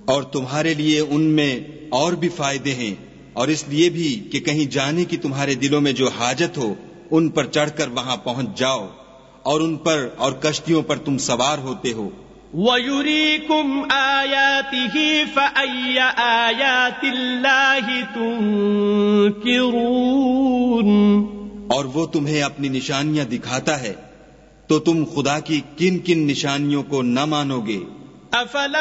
और तुम्हारे लिए उनमें और भी फायदे हैं, और इसलिए भी कि कहीं जाने की तुम्हारे दिलों में जो हाजत हो उन पर चढ़कर वहां पहुंच जाओ, और उन पर और कश्तियों पर तुम सवार होते हो। वयुरीकुम आयातिही फअय्य आयातिल्लाहि तुनकिरून, और वो तुम्हें अपनी निशानियां दिखाता है, तो तुम खुदा की किन किन निशानियों को न मानोगे।